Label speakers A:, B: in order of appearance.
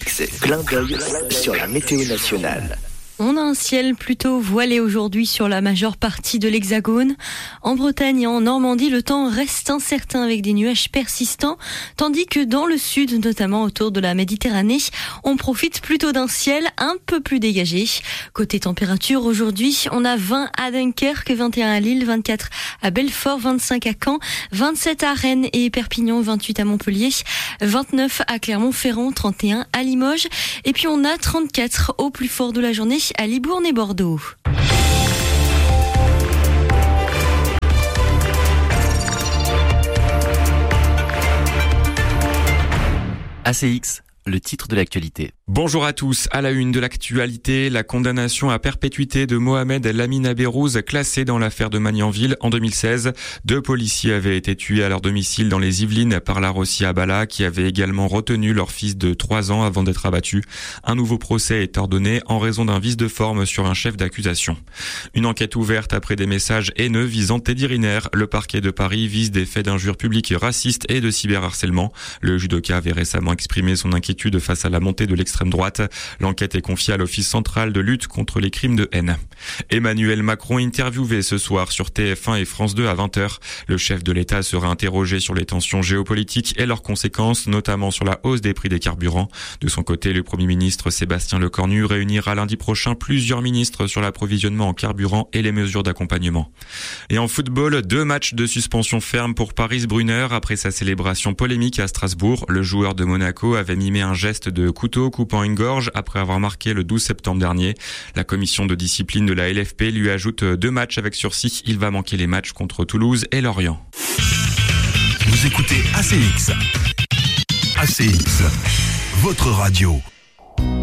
A: ACX, clin d'œil sur la météo nationale.
B: On a un ciel plutôt voilé aujourd'hui sur la majeure partie de l'Hexagone. En Bretagne et en Normandie, le temps reste incertain avec des nuages persistants, tandis que dans le sud, notamment autour de la Méditerranée, on profite plutôt d'un ciel un peu plus dégagé. Côté température, aujourd'hui, on a 20 à Dunkerque, 21 à Lille, 24 à Belfort, 25 à Caen, 27 à Rennes et Perpignan, 28 à Montpellier, 29 à Clermont-Ferrand, 31 à Limoges, et puis on a 34 au plus fort de la journée à Libourne et Bordeaux.
C: ACX, le titre de l'actualité.
D: Bonjour à tous. À la une de l'actualité, la condamnation à perpétuité de Mohamed Lamine Aberouz, classé dans l'affaire de Magnanville en 2016. 2 policiers avaient été tués à leur domicile dans les Yvelines par la Rossi Abala, qui avait également retenu leur fils de 3 ans avant d'être abattu. Un nouveau procès est ordonné en raison d'un vice de forme sur un chef d'accusation. Une enquête ouverte après des messages haineux visant Teddy Riner. Le parquet de Paris vise des faits d'injures publiques racistes et de cyberharcèlement. Le judoka avait récemment exprimé son inquiétude face à la montée de l'extrême droite. L'enquête est confiée à l'Office central de lutte contre les crimes de haine. Emmanuel Macron interviewé ce soir sur TF1 et France 2 à 20h. Le chef de l'État sera interrogé sur les tensions géopolitiques et leurs conséquences, notamment sur la hausse des prix des carburants. De son côté, le Premier ministre Sébastien Lecornu réunira lundi prochain plusieurs ministres sur l'approvisionnement en carburant et les mesures d'accompagnement. Et en football, 2 matchs de suspension ferme pour Paris Brunner après sa célébration polémique à Strasbourg. Le joueur de Monaco avait mimé un geste de couteau coupant une gorge après avoir marqué le 12 septembre dernier. La commission de discipline de la LFP lui ajoute 2 matchs avec sursis. Il va manquer les matchs contre Toulouse et Lorient.
E: Vous écoutez ACX. ACX, votre radio.